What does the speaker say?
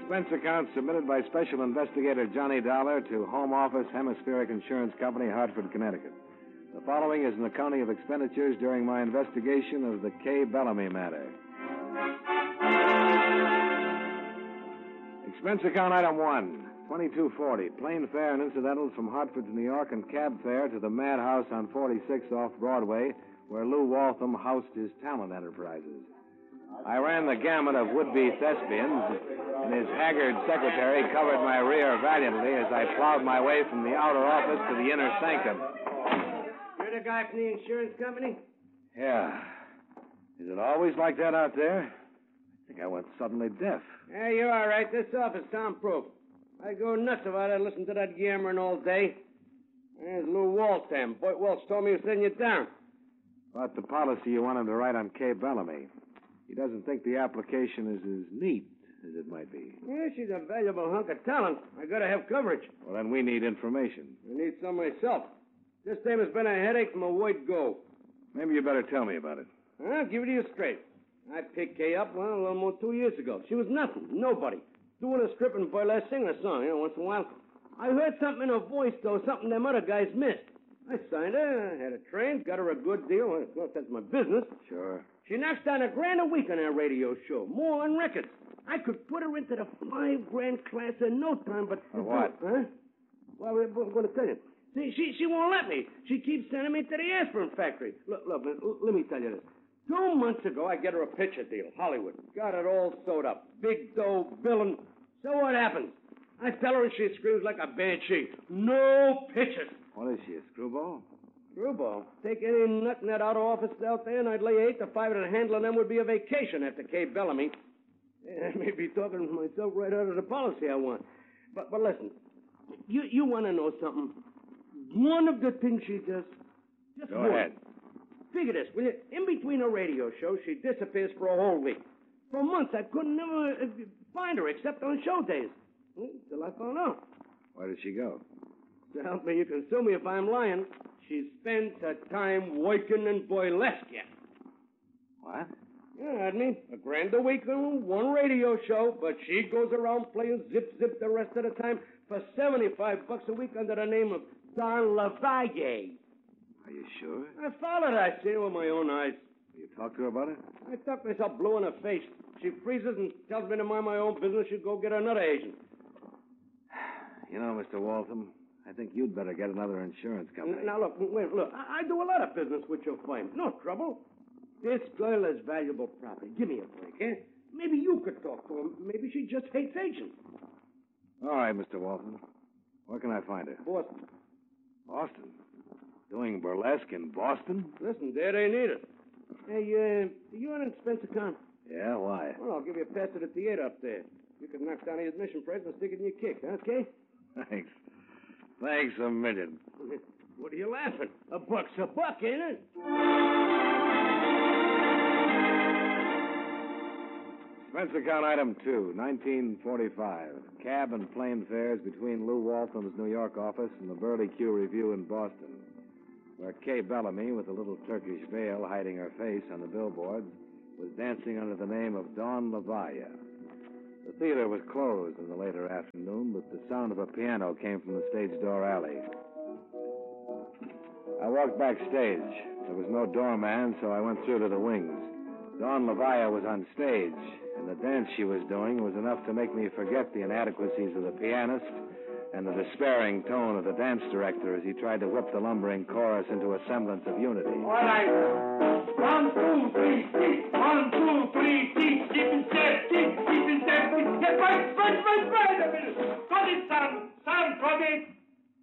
Expense account submitted by Special Investigator Johnny Dollar to Home Office, Hemispheric Insurance Company, Hartford, Connecticut. The following is an accounting of expenditures during my investigation of the Kay Bellamy matter. Expense account item 1, $22.40. Plane fare and incidentals from Hartford to New York and cab fare to the Madhouse on 46 off Broadway, where Lou Waltham housed his talent enterprises. I ran the gamut of would-be thespians, and his haggard secretary covered my rear valiantly as I plowed my way from the outer office to the inner sanctum. You're the guy from the insurance company? Yeah. Is it always like that out there? I think I went suddenly deaf. Yeah, you're all right. This office soundproof. I go nuts if I listen to that yammering all day. There's Lou Waltham. Boy, Welch told me he was sending you down. About the policy you want him to write on Kay Bellamy. He doesn't think the application is as neat as it might be. Yeah, she's a valuable hunk of talent. I gotta have coverage. Well, then we need information. I need some myself. This time has been a headache from a word go. Maybe you better tell me about it. I'll give it to you straight. I picked Kay up, a little more 2 years ago. She was nothing, nobody. Doing a strip and burlesque, singing a song, once in a while. I heard something in her voice, though, something them other guys missed. I signed her, had her trained, got her a good deal. Well, that's my business. Sure. She knocks down $1,000 a week on her radio show, more on records. I could put her into the $5,000 class in no time, but... For what? Huh? Well, I'm going to tell you. See, she won't let me. She keeps sending me to the aspirin factory. Look, man, let me tell you this. 2 months ago, I get her a picture deal, Hollywood. Got it all sewed up. Big dough, billing. So what happens? I tell her and she screams like a banshee. No pictures. What is she, a screwball? Screwball? Take any nut in that outer office out there, and I'd lay 8 to 5 that handling them would be a vacation after Kay Bellamy. Yeah, I may be talking to myself right out of the policy I want. But listen, you want to know something? One of the things she does... Go ahead. Figure this, will you? In between her radio shows, she disappears for a whole week. For months, I couldn't never find her except on show days. Till I found out. Where did she go? So help me, you can sue me if I'm lying. She spends her time working in burlesque. What? Yeah, I mean, $1,000 a week on one radio show, but she goes around playing zip-zip the rest of the time for $75 a week under the name of Don LaValle. Are you sure? I followed her. I seen her with my own eyes. You talked to her about it? I talked myself blue in her face. She freezes and tells me to mind my own business. She'll go get another agent. You know, Mr. Waltham, I think you'd better get another insurance company. Now, look. I do a lot of business with your firm. No trouble. This girl is valuable property. Give me a break, eh? Maybe you could talk to her. Maybe she just hates agents. All right, Mr. Waltham. Where can I find her? Boston. Boston? Doing burlesque in Boston? Listen, there they need it. Hey, you on an expense account? Yeah, why? Well, I'll give you a pass to the theater up there. You can knock down the admission price and stick it in your kick, okay? Thanks. Thanks a million. What are you laughing? A buck's a buck, ain't it? Expense account item 2, 1945. Cab and plane fares between Lou Waltham's New York office and the Burley Q Review in Boston, where Kay Bellamy, with a little Turkish veil hiding her face on the billboards, was dancing under the name of Dawn LaValle. The theater was closed in the later afternoon, but the sound of a piano came from the stage door alley. I walked backstage. There was no doorman, so I went through to the wings. Dawn LaValle was on stage, and the dance she was doing was enough to make me forget the inadequacies of the pianist and the despairing tone of the dance director as he tried to whip the lumbering chorus into a semblance of unity. All right. 1, 2, 3, keep. 1, 2, 3, keep. Keep in step. Keep in step. Right a minute. Got it, son. Son, drop it.